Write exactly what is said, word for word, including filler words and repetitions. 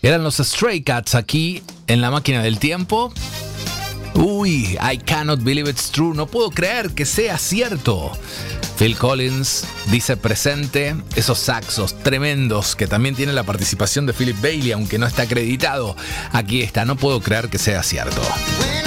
Eran los Stray Cats aquí en la máquina del tiempo. Uy, I cannot believe it's true. No puedo creer que sea cierto. Phil Collins dice presente. Esos saxos tremendos que también tiene la participación de Philip Bailey, aunque no está acreditado. Aquí está, no puedo creer que sea cierto.